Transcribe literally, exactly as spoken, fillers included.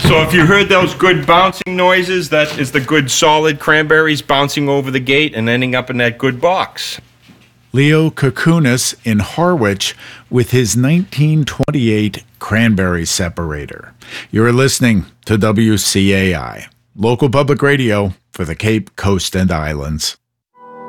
So if you heard those good bouncing noises, that is the good solid cranberries bouncing over the gate and ending up in that good box. Leo Koukounis in Harwich with his nineteen twenty-eight cranberry separator. You're listening to W C A I, local public radio for the Cape Coast and Islands.